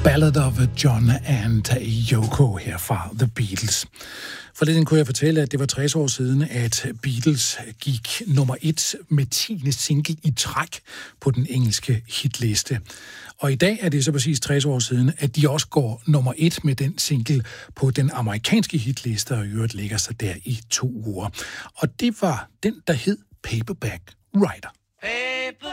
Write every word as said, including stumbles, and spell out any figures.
Ballad of John and Yoko her fra The Beatles. Forleden kunne jeg fortælle, at det var tres år siden, at Beatles gik nummer et med tiende single i træk på den engelske hitliste. Og i dag er det så præcis tres år siden, at de også går nummer et med den single på den amerikanske hitliste, og i øvrigt ligger sig der i to uger. Og det var den, der hed Paperback Writer.